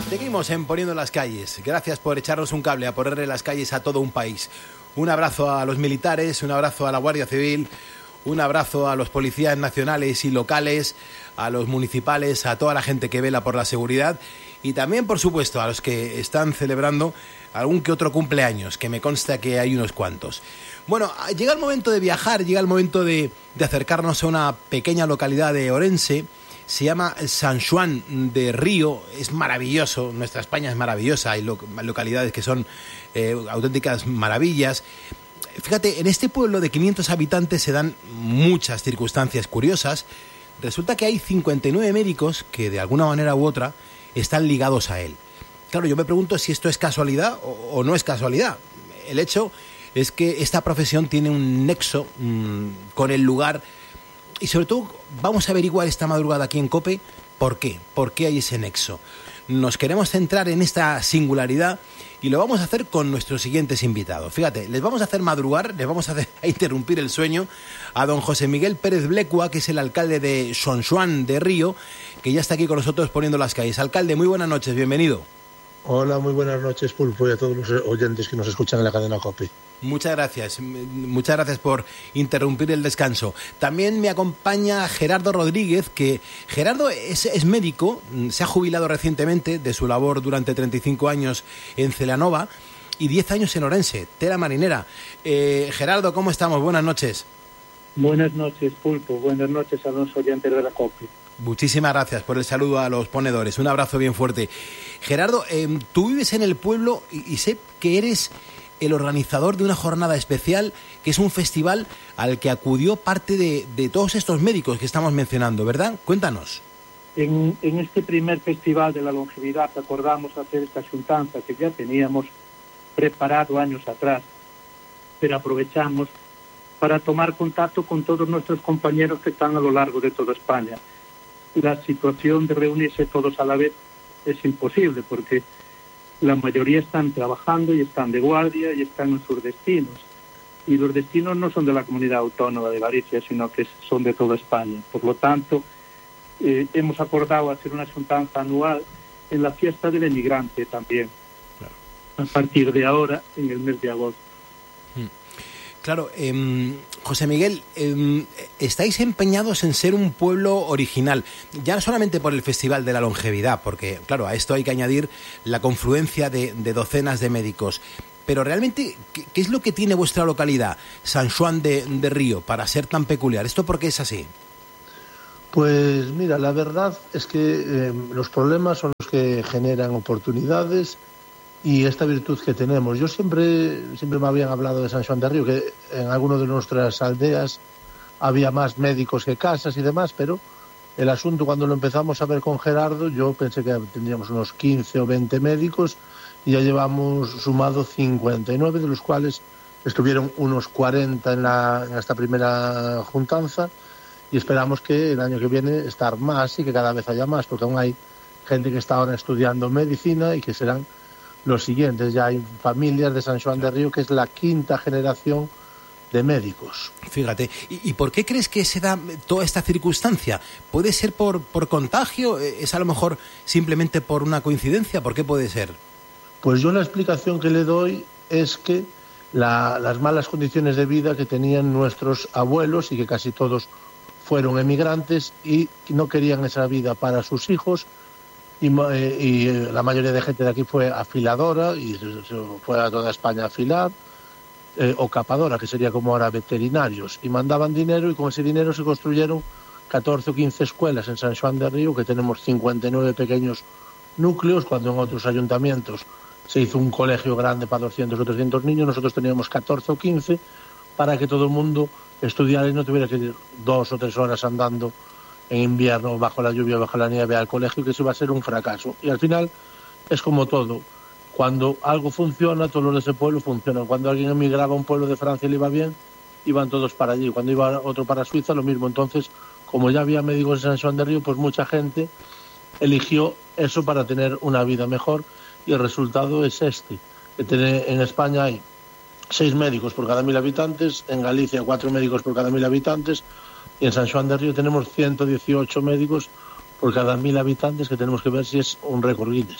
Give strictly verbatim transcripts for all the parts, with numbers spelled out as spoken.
Seguimos en Poniendo las Calles. Gracias por echarnos un cable, a ponerle las calles a todo un país. Un abrazo a los militares, un abrazo a la Guardia Civil, un abrazo a los policías nacionales y locales, a los municipales, a toda la gente que vela por la seguridad y también, por supuesto, a los que están celebrando algún que otro cumpleaños, que me consta que hay unos cuantos. Bueno, llega el momento de viajar, llega el momento de, de acercarnos a una pequeña localidad de Orense. Se llama San Xoán de Río, es maravilloso, nuestra España es maravillosa, hay lo, localidades que son eh, auténticas maravillas. Fíjate, en este pueblo de quinientos habitantes se dan muchas circunstancias curiosas. Resulta que hay cincuenta y nueve médicos que de alguna manera u otra están ligados a él. Claro, yo me pregunto si esto es casualidad o, o no es casualidad. El hecho es que esta profesión tiene un nexo mmm, con el lugar. Y sobre todo vamos a averiguar esta madrugada aquí en COPE por qué, por qué hay ese nexo. Nos queremos centrar en esta singularidad y lo vamos a hacer con nuestros siguientes invitados. Fíjate, les vamos a hacer madrugar, les vamos a, hacer, a interrumpir el sueño a don José Miguel Pérez Blecua, que es el alcalde de San Xoán de Río, que ya está aquí con nosotros Poniendo las Calles. Alcalde, muy buenas noches, bienvenido. Hola, muy buenas noches, Pulpo, y a todos los oyentes que nos escuchan en la cadena COPE. Muchas gracias, muchas gracias por interrumpir el descanso. También me acompaña Gerardo Rodríguez, que Gerardo es, es médico, se ha jubilado recientemente de su labor durante treinta y cinco años en Celanova y diez años en Orense, tela marinera. Eh, Gerardo, ¿cómo estamos? Buenas noches. Buenas noches, Pulpo, buenas noches a los oyentes de la COPE. Muchísimas gracias por el saludo a los ponedores, un abrazo bien fuerte. Gerardo, eh, tú vives en el pueblo y, y sé que eres el organizador de una jornada especial, que es un festival al que acudió parte de, de todos estos médicos que estamos mencionando, ¿verdad? Cuéntanos. En, en este primer festival de la longevidad acordamos hacer esta xuntanza que ya teníamos preparado años atrás, pero aprovechamos para tomar contacto con todos nuestros compañeros que están a lo largo de toda España. La situación de reunirse todos a la vez es imposible porque la mayoría están trabajando y están de guardia y están en sus destinos. Y los destinos no son de la comunidad autónoma de Galicia, sino que son de toda España. Por lo tanto, eh, hemos acordado hacer una xuntanza anual en la fiesta del emigrante también, claro, a partir de ahora, en el mes de agosto. Claro, eh, José Miguel, eh, estáis empeñados en ser un pueblo original, ya no solamente por el Festival de la Longevidad, porque, claro, a esto hay que añadir la confluencia de, de docenas de médicos, pero realmente, ¿qué, qué es lo que tiene vuestra localidad, San Xoán de, de Río, para ser tan peculiar? ¿Esto por qué es así? Pues mira, la verdad es que eh, los problemas son los que generan oportunidades y esta virtud que tenemos. Yo siempre siempre me habían hablado de San Xoán de Río, que en algunas de nuestras aldeas había más médicos que casas y demás, pero el asunto cuando lo empezamos a ver con Gerardo, yo pensé que tendríamos unos quince o veinte médicos y ya llevamos sumado cincuenta y nueve, de los cuales estuvieron unos cuarenta en, la, en esta primera juntanza y esperamos que el año que viene estar más y que cada vez haya más, porque aún hay gente que está ahora estudiando medicina y que serán los siguientes. Ya hay familias de San Xoán de Río que es la quinta generación de médicos. Fíjate, ¿y, y por qué crees que se da toda esta circunstancia? ¿Puede ser por, por contagio? ¿Es a lo mejor simplemente por una coincidencia? ¿Por qué puede ser? Pues yo la explicación que le doy es que la, las malas condiciones de vida que tenían nuestros abuelos y que casi todos fueron emigrantes y no querían esa vida para sus hijos. Y, y la mayoría de gente de aquí fue afiladora y se fue a toda España a afilar, eh, o capadora, que sería como ahora veterinarios, y mandaban dinero y con ese dinero se construyeron catorce o quince escuelas en San Xoán de Río, que tenemos cincuenta y nueve pequeños núcleos, cuando en otros ayuntamientos se hizo un colegio grande para doscientos o trescientos niños, nosotros teníamos catorce o quince para que todo el mundo estudiara y no tuviera que ir dos o tres horas andando en invierno, bajo la lluvia, bajo la nieve, al colegio, que eso iba a ser un fracaso. Y al final es como todo. Cuando algo funciona, todos los de ese pueblo funcionan. Cuando alguien emigraba a un pueblo de Francia y le iba bien, iban todos para allí. Cuando iba otro para Suiza, lo mismo. Entonces, como ya había médicos en San Xoán de Río, pues mucha gente eligió eso para tener una vida mejor y el resultado es este. En España hay seis médicos por cada mil habitantes, en Galicia cuatro médicos por cada mil habitantes, y en San Xoán de Río tenemos ciento dieciocho médicos por cada mil habitantes, que tenemos que ver si es un récord Guinness.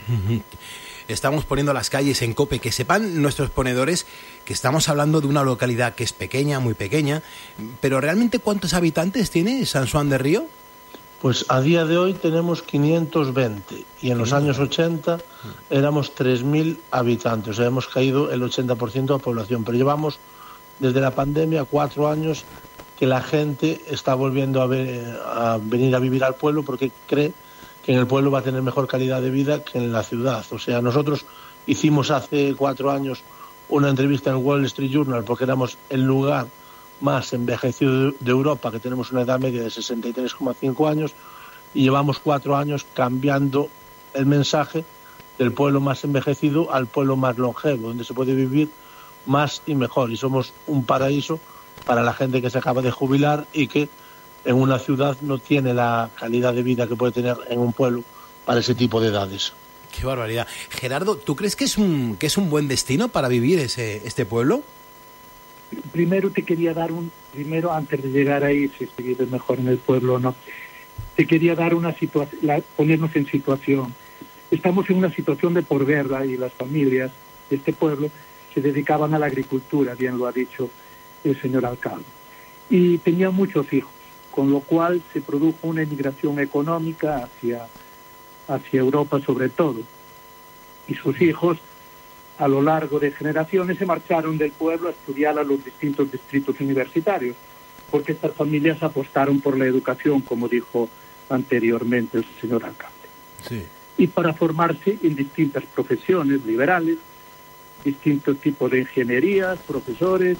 Estamos poniendo las calles en COPE. Que sepan nuestros ponedores que estamos hablando de una localidad que es pequeña, muy pequeña, pero ¿realmente cuántos habitantes tiene San Xoán de Río? Pues a día de hoy tenemos quinientos veinte y en los años ochenta éramos tres mil habitantes, o sea, hemos caído el ochenta por ciento de la población, pero llevamos desde la pandemia cuatro años que la gente está volviendo a, ver, a venir a vivir al pueblo porque cree que en el pueblo va a tener mejor calidad de vida que en la ciudad. O sea, nosotros hicimos hace cuatro años una entrevista en el Wall Street Journal porque éramos el lugar más envejecido de Europa, que tenemos una edad media de sesenta y tres coma cinco años, y llevamos cuatro años cambiando el mensaje del pueblo más envejecido al pueblo más longevo, donde se puede vivir más y mejor, y somos un paraíso para la gente que se acaba de jubilar y que en una ciudad no tiene la calidad de vida que puede tener en un pueblo para ese tipo de edades. Qué barbaridad. Gerardo, ¿tú crees que es un, que es un buen destino para vivir ese, este pueblo? Primero te quería dar un, primero antes de llegar ahí, si se vive mejor en el pueblo o no, te quería dar una situación, ponernos en situación. Estamos en una situación de posguerra y las familias de este pueblo se dedicaban a la agricultura, bien lo ha dicho el señor alcalde, y tenían muchos hijos, con lo cual se produjo una emigración económica hacia, hacia Europa sobre todo, y sus hijos a lo largo de generaciones se marcharon del pueblo a estudiar a los distintos distritos universitarios, porque estas familias apostaron por la educación, como dijo anteriormente el señor alcalde. Sí. Y para formarse en distintas profesiones liberales, distintos tipos de ingenierías, profesores,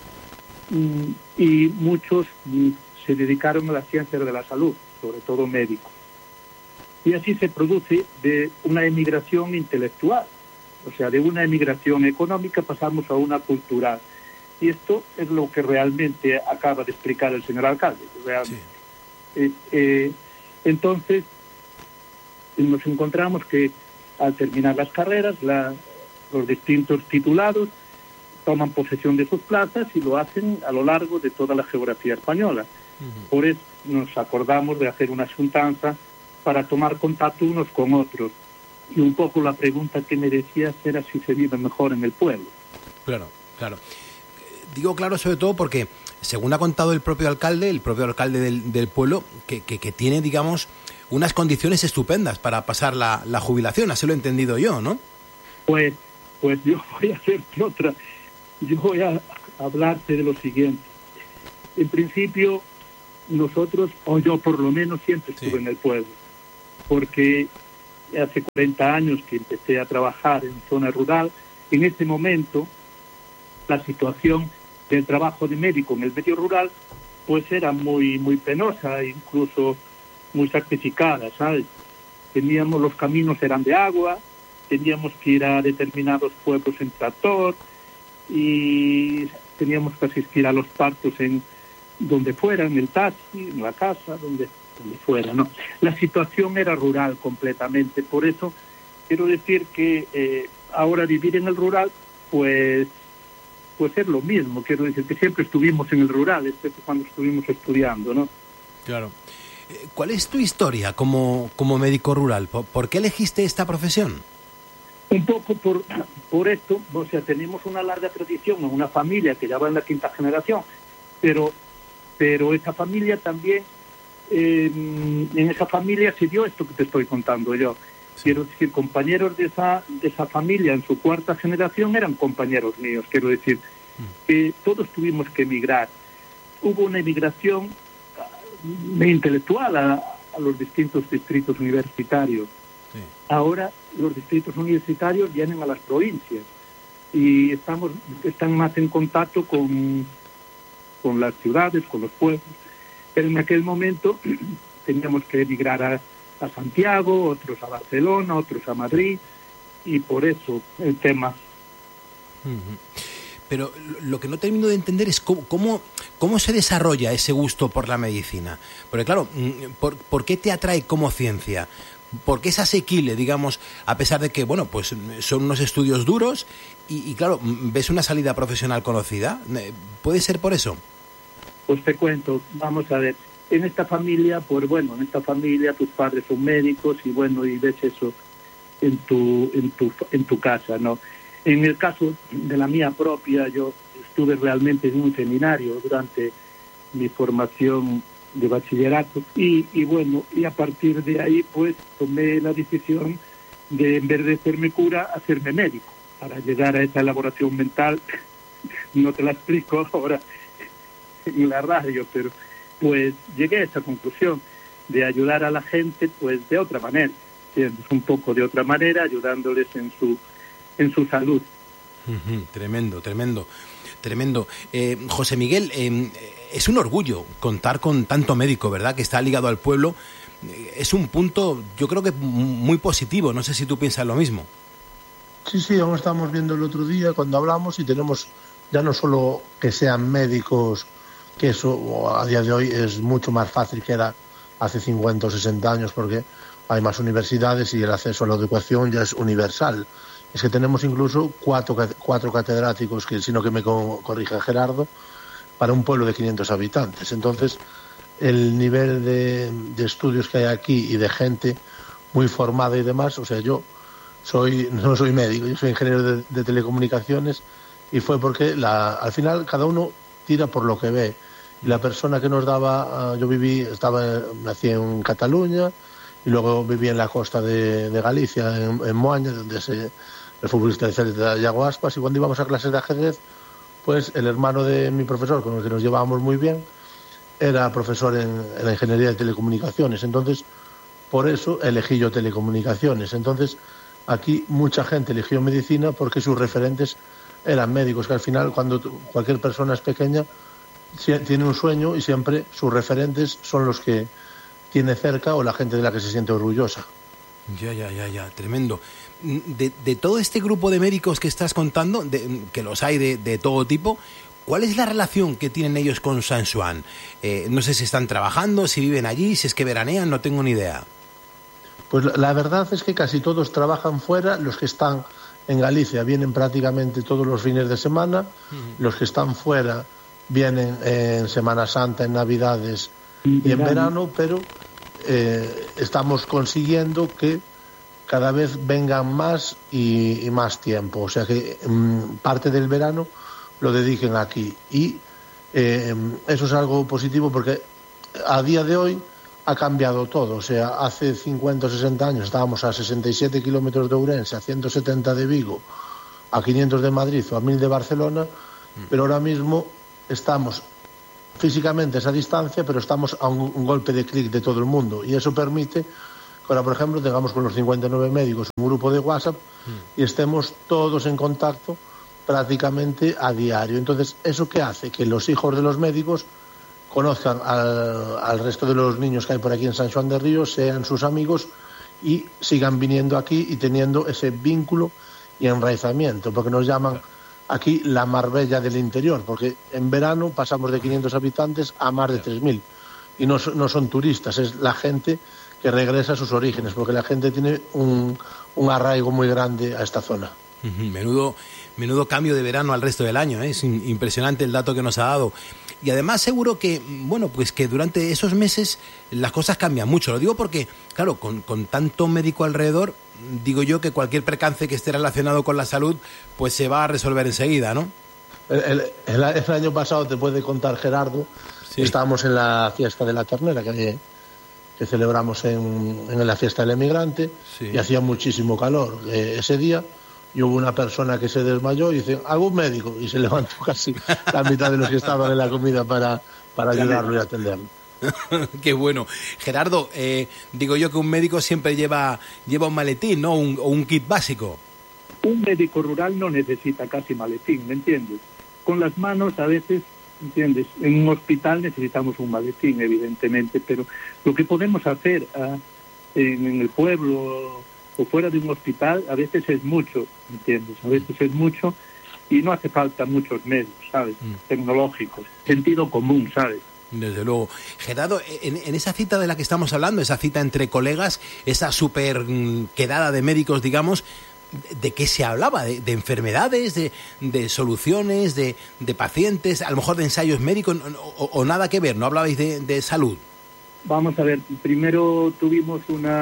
y muchos se dedicaron a las ciencias de la salud, sobre todo médicos. Y así se produce de una emigración intelectual. O sea, de una emigración económica pasamos a una cultural. Y esto es lo que realmente acaba de explicar el señor alcalde. Realmente. Sí. Eh, eh, entonces, nos encontramos que al terminar las carreras, la, los distintos titulados toman posesión de sus plazas y lo hacen a lo largo de toda la geografía española. Uh-huh. Por eso nos acordamos de hacer una asuntanza para tomar contacto unos con otros. Y un poco la pregunta que me decías era si se vive mejor en el pueblo. Claro, claro. Digo claro sobre todo porque, según ha contado el propio alcalde, el propio alcalde del, del pueblo, que, que, que tiene, digamos, unas condiciones estupendas para pasar la, la jubilación, así lo he entendido yo, ¿no? Pues, pues yo voy a hacerte otra, yo voy a hablarte de lo siguiente. En principio, nosotros, o yo por lo menos, siempre estuve sí. en el pueblo, porque hace cuarenta años que empecé a trabajar en zona rural. En ese momento la situación del trabajo de médico en el medio rural pues era muy muy penosa, incluso muy sacrificada, ¿sabes? Teníamos, los caminos eran de agua, teníamos que ir a determinados pueblos en tractor y teníamos que asistir a los partos en donde fuera, en el taxi, en la casa, donde donde fuera, ¿no? La situación era rural completamente, por eso quiero decir que eh, ahora vivir en el rural, pues pues es lo mismo, quiero decir que siempre estuvimos en el rural, excepto cuando estuvimos estudiando, ¿no? Claro. ¿Cuál es tu historia como, como médico rural? ¿Por, ¿Por qué elegiste esta profesión? Un poco por, por esto, o sea, tenemos una larga tradición en una familia que ya va en la quinta generación, pero, pero esa familia también Eh, en esa familia se dio esto que te estoy contando yo. Sí. Quiero decir, compañeros de esa de esa familia en su cuarta generación eran compañeros míos. Quiero decir mm. que todos tuvimos que emigrar. Hubo una emigración intelectual a, a los distintos distritos universitarios. Sí. Ahora los distritos universitarios vienen a las provincias y estamos están más en contacto con con las ciudades, con los pueblos. Pero en aquel momento teníamos que emigrar a, a Santiago, otros a Barcelona, otros a Madrid, y por eso el tema. Pero lo que no termino de entender es cómo, cómo, cómo se desarrolla ese gusto por la medicina. Porque claro, ¿por, ¿por qué te atrae como ciencia? ¿Por qué es asequible, digamos, a pesar de que, bueno, pues son unos estudios duros y, y claro, ves una salida profesional conocida? ¿Puede ser por eso? Pues te cuento, vamos a ver, en esta familia, pues bueno, en esta familia tus padres son médicos y bueno, y ves eso, en tu, en tu, en tu casa, ¿no? En el caso de la mía propia, yo estuve realmente en un seminario durante mi formación de bachillerato y, y bueno, y a partir de ahí pues tomé la decisión de, en vez de hacerme cura, hacerme médico, para llegar a esa elaboración mental. No te la explico ahora en la radio, pero pues llegué a esa conclusión de ayudar a la gente pues de otra manera, ¿entiendes? Un poco de otra manera, ayudándoles en su en su salud. Uh-huh, tremendo, tremendo, tremendo. Eh, José Miguel, eh, es un orgullo contar con tanto médico, ¿verdad?, que está ligado al pueblo. Eh, es un punto, yo creo que muy positivo. No sé si tú piensas lo mismo. Sí, sí, aún estamos viendo el otro día cuando hablamos y tenemos ya no solo que sean médicos, que eso a día de hoy es mucho más fácil que era hace cincuenta o sesenta años porque hay más universidades y el acceso a la educación ya es universal. Es que tenemos incluso cuatro, cuatro catedráticos, que sino que me corrija Gerardo, para un pueblo de quinientos habitantes. Entonces, el nivel de, de estudios que hay aquí y de gente muy formada y demás, o sea, yo soy no soy médico, yo soy ingeniero de, de telecomunicaciones y fue porque la, al final cada uno tira por lo que ve. Y la persona que nos daba, uh, yo viví, estaba, nací en Cataluña y luego viví en la costa de, de Galicia, en, en Moaña, donde se, el futbolista de Celta, Iago Aspas, y cuando íbamos a clases de ajedrez, pues el hermano de mi profesor, con el que nos llevábamos muy bien, era profesor en, en la ingeniería de telecomunicaciones. Entonces, por eso elegí yo telecomunicaciones. Entonces, aquí mucha gente eligió medicina porque sus referentes eran médicos, que al final, cuando cualquier persona es pequeña, tiene un sueño y siempre sus referentes son los que tiene cerca o la gente de la que se siente orgullosa. Ya, ya, ya, ya, tremendo. De, de todo este grupo de médicos que estás contando, de, que los hay de, de todo tipo, ¿cuál es la relación que tienen ellos con San Xoán? Eh, no sé si están trabajando, si viven allí, si es que veranean, no tengo ni idea. Pues la, la verdad es que casi todos trabajan fuera. Los que están en Galicia vienen prácticamente todos los fines de semana. Uh-huh. Los que están fuera vienen en Semana Santa, en Navidades y en verano, pero eh, estamos consiguiendo que cada vez vengan más y, y más tiempo. O sea que um, parte del verano lo dediquen aquí. Y eh, eso es algo positivo porque a día de hoy ha cambiado todo. O sea, hace cincuenta o sesenta años estábamos a sesenta y siete kilómetros de Ourense, a ciento setenta de Vigo, a quinientos de Madrid o a mil de Barcelona, mm. pero ahora mismo estamos físicamente a esa distancia, pero estamos a un, un golpe de clic de todo el mundo. Y eso permite que ahora, por ejemplo, tengamos con los cincuenta y nueve médicos un grupo de WhatsApp mm. y estemos todos en contacto prácticamente a diario. Entonces, ¿eso qué hace? Que los hijos de los médicos conozcan al, al resto de los niños que hay por aquí en San Xoán de Ríos, sean sus amigos y sigan viniendo aquí y teniendo ese vínculo y enraizamiento, porque nos llaman aquí la Marbella del interior, porque en verano pasamos de quinientos habitantes a más de tres mil y no, no son turistas, es la gente que regresa a sus orígenes, porque la gente tiene un, un arraigo muy grande a esta zona. Menudo, menudo cambio de verano al resto del año, ¿eh? Es impresionante el dato que nos ha dado. Y además seguro que, bueno, pues que durante esos meses las cosas cambian mucho. Lo digo porque, claro, con, con tanto médico alrededor, digo yo que cualquier percance que esté relacionado con la salud, pues se va a resolver enseguida, ¿no? El, el, el, el año pasado, te puede contar Gerardo, sí. Estábamos en la fiesta de la ternera que, que celebramos en, en la fiesta del emigrante, sí. Y hacía muchísimo calor eh, ese día. Y hubo una persona que se desmayó y dice, ¿algún médico? Y se levantó casi la mitad de los que estaban en la comida para, para ayudarlo y atenderlo. Qué bueno. Gerardo, eh, digo yo que un médico siempre lleva, lleva un maletín, ¿no? Un, o un kit básico. Un médico rural no necesita casi maletín, ¿me entiendes? Con las manos a veces, ¿entiendes? En un hospital necesitamos un maletín, evidentemente, pero lo que podemos hacer uh, en, en el pueblo o fuera de un hospital, a veces es mucho, ¿entiendes? A veces es mucho y no hace falta muchos medios, ¿sabes? Mm. Tecnológicos, sentido común, ¿sabes? Desde luego. Gerardo, en, en esa cita de la que estamos hablando, esa cita entre colegas, esa super quedada de médicos, digamos, ¿de qué se hablaba? ¿De, de enfermedades, de, de soluciones, de, de pacientes, a lo mejor de ensayos médicos o, o, o nada que ver? ¿No hablabais de, de salud? Vamos a ver, primero tuvimos una...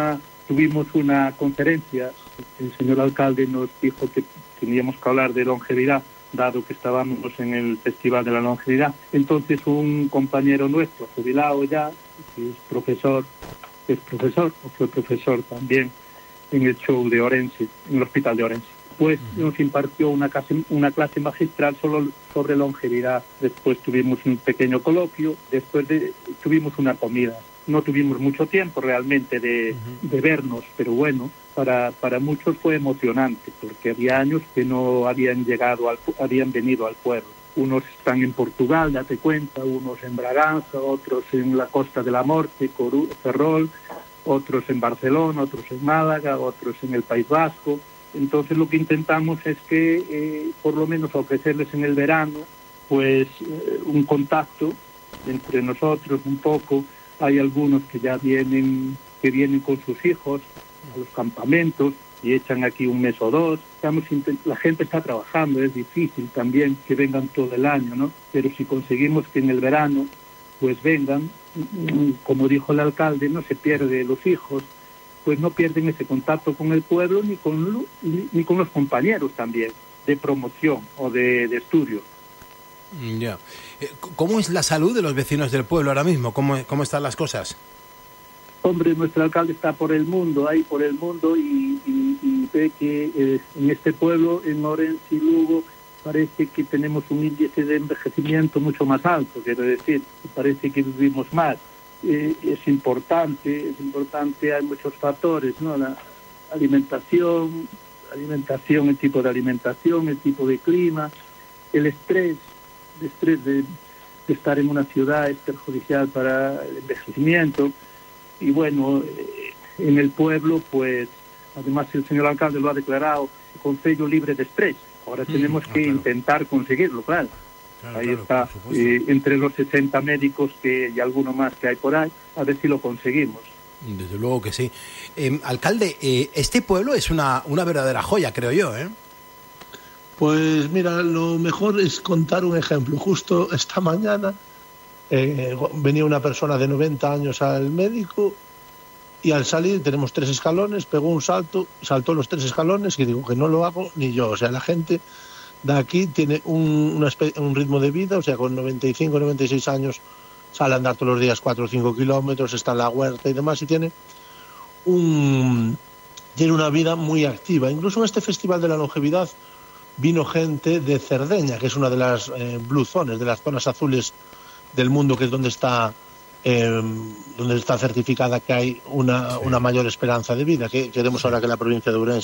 tuvimos una conferencia, el señor alcalde nos dijo que teníamos que hablar de longevidad, dado que estábamos en el Festival de la Longevidad. Entonces un compañero nuestro, jubilado ya, que es profesor, es profesor, o fue profesor también en el show de Orense, en el Hospital de Orense, pues nos impartió una clase, una clase magistral solo sobre longevidad. Después tuvimos un pequeño coloquio, después de, tuvimos una comida. No tuvimos mucho tiempo realmente de, uh-huh. de vernos, pero bueno, para, para muchos fue emocionante, porque había años que no habían llegado, al, habían venido al pueblo. Unos están en Portugal, date cuenta, unos en Braganza, otros en la Costa de la Morte, Coru, Ferrol, otros en Barcelona, otros en Málaga, otros en el País Vasco. Entonces lo que intentamos es que, eh, por lo menos, ofrecerles en el verano, pues, eh, un contacto entre nosotros un poco. Hay algunos que ya vienen, que vienen con sus hijos a los campamentos y echan aquí un mes o dos. Estamos intent- la gente está trabajando, es difícil también que vengan todo el año, ¿no? Pero si conseguimos que en el verano pues vengan, como dijo el alcalde, no se pierde los hijos, pues no pierden ese contacto con el pueblo ni con, lo, ni, ni con los compañeros también, de promoción o de, de estudio. Ya. ¿Cómo es la salud de los vecinos del pueblo ahora mismo? ¿Cómo, cómo están las cosas? Hombre, nuestro alcalde está por el mundo, ahí por el mundo, y, y, y ve que eh, en este pueblo, en Orense y Lugo, parece que tenemos un índice de envejecimiento mucho más alto, quiero decir, parece que vivimos más. Eh, es importante, es importante, hay muchos factores, ¿no? La alimentación, alimentación, el tipo de alimentación, el tipo de clima, el estrés, el estrés de, de estar en una ciudad es perjudicial para el envejecimiento. Y bueno, eh, en el pueblo, pues, además el señor alcalde lo ha declarado, concello libre de estrés. Ahora mm, tenemos ah, que claro. intentar conseguirlo, claro. claro ahí claro, está, eh, entre los sesenta médicos que y alguno más que hay por ahí, a ver si lo conseguimos. Desde luego que sí. Eh, alcalde, eh, este pueblo es una, una verdadera joya, creo yo, ¿eh? Pues mira, lo mejor es contar un ejemplo. Justo esta mañana eh, venía una persona de noventa años al médico y al salir tenemos tres escalones, pegó un salto, saltó los tres escalones y digo que no lo hago ni yo. O sea, la gente de aquí tiene un, una espe- un ritmo de vida, o sea, con noventa y cinco, noventa y seis años sale a andar todos los días cuatro o cinco kilómetros, está en la huerta y demás, y tiene un tiene una vida muy activa. Incluso en este Festival de la Longevidad vino gente de Cerdeña, que es una de las eh, blue zones, de las zonas azules del mundo, que es donde está eh, donde está certificada que hay una, sí. una mayor esperanza de vida, que queremos ahora que la provincia de Ourense